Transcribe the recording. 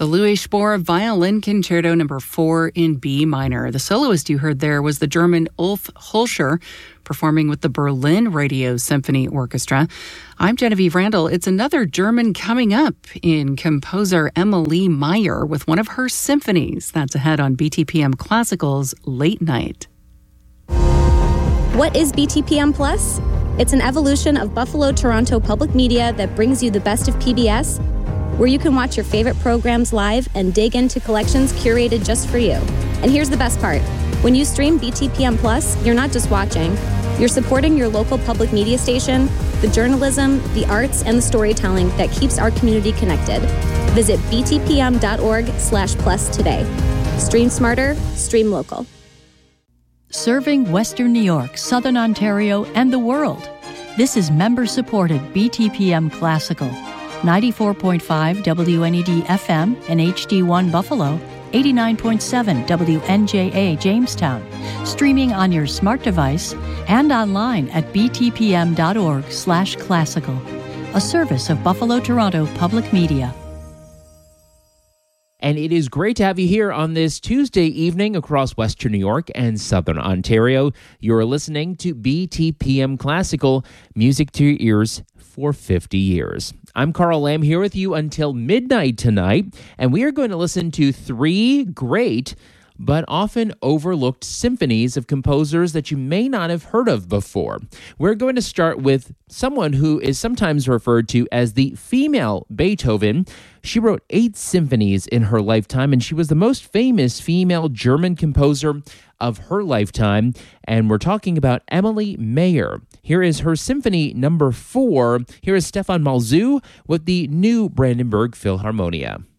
The Louis Spohr Violin Concerto No. 4 in B minor. The soloist you heard there was the German Ulf Hulscher, performing with the Berlin Radio Symphony Orchestra. I'm Genevieve Randall. It's another German coming up in composer Emilie Meyer with one of her symphonies. That's ahead on BTPM Classical's Late Night. What is BTPM Plus? It's an evolution of Buffalo Toronto Public Media that brings you the best of PBS, where you can watch your favorite programs live and dig into collections curated just for you. And here's the best part. When you stream BTPM Plus, you're not just watching. You're supporting your local public media station, the journalism, the arts, and the storytelling that keeps our community connected. Visit btpm.org/plus today. Stream smarter, stream local. Serving Western New York, Southern Ontario, and the world. This is member-supported BTPM Classical. 94.5 WNED FM and HD1 Buffalo, 89.7 WNJA Jamestown, streaming on your smart device and online at btpm.org/classical, a service of Buffalo Toronto Public Media. And it is great to have you here on this Tuesday evening across Western New York and Southern Ontario. You're listening to BTPM Classical, music to your ears for 50 years. I'm Carl Lamb here with you until midnight tonight, and we are going to listen to three great but often overlooked symphonies of composers that you may not have heard of before. We're going to start with someone who is sometimes referred to as the female Beethoven. She wrote 8 symphonies in her lifetime, and she was the most famous female German composer of her lifetime, and we're talking about Emilie Meyer. Here is her Symphony No. 4. Here is Stefan Malzau with the New Brandenburg Philharmonia.